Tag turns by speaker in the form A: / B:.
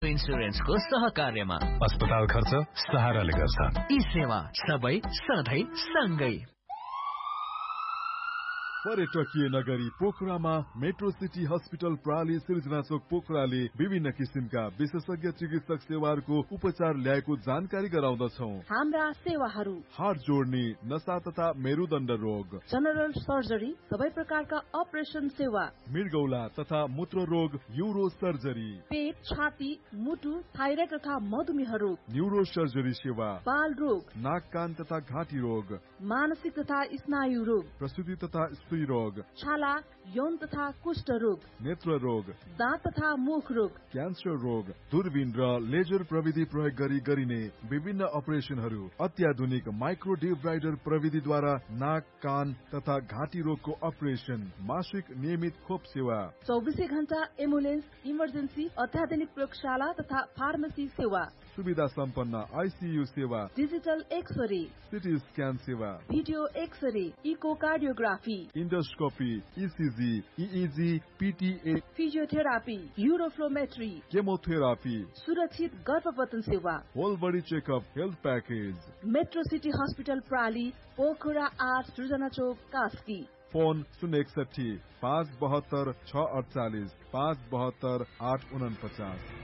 A: इन्स्योरेन्सको सहकार्यमा
B: अस्पताल खर्च सहाराले गर्छ।
A: यी सेवा सबै सधैँ सँगै।
C: पर्यटकीय नगरी पोखरामा मेट्रो सिटी हस्पिटल प्राली सिर्जनाचोक पोखराले विभिन्न किसिमका विशेषज्ञ चिकित्सक सेवाहरूको उपचार ल्याएको जानकारी गराउँदछौ।
D: हाम्रा सेवाहरू
C: हार्ट जोड्ने, नसा तथा मेरुदण्ड रोग,
D: जनरल सर्जरी, सबै प्रकारका अपरेसन सेवा,
C: मृगौला तथा मूत्र रोग, यूरो सर्जरी,
D: पेट, छाती, मुटु, थाइराइड तथा मधुमेह रोग,
C: न्यूरो सर्जरी सेवा,
D: बाल रोग,
C: नाक कान तथा घाँटी रोग,
D: मानसिक तथा स्नायु रोग,
C: प्रसूति तथा रोग,
D: छाला, यौन तथा कुष्ठ रोग,
C: नेत्र रोग,
D: दाँत तथा मुख रोग,
C: क्यान्सर रोग, दूरबीन र लेजर प्रविधि प्रयोग गरी गरिने विभिन्न अपरेसनहरू, अत्याधुनिक माइक्रो डिब्राइडर प्रविधिद्वारा नाक कान तथा घाँटी रोगको अपरेसन, मासिक नियमित खोप सेवा,
D: 24 घण्टा एम्बुलेन्स, इमर्जेन्सी, अत्याधुनिक प्रयोगशाला तथा फार्मेसी सेवा,
C: सुविधा सम्पन्न आइसियु सेवा,
D: डिजिटल एक्सरे,
C: सिटी स्क्यान सेवा,
D: video x-ray, echocardiography,
C: endoscopy, ECG, इइजी, पिटिए,
D: physiotherapy, युरोफ्लोमेट्री,
C: chemotherapy,
D: सुरक्षित गर्भपतन सेवा,
C: whole body checkup health package.
D: Metro city hospital प्राली, Pokhara 8, सृजना चोक, कास्की।
C: फोन 061 572 648 572 849।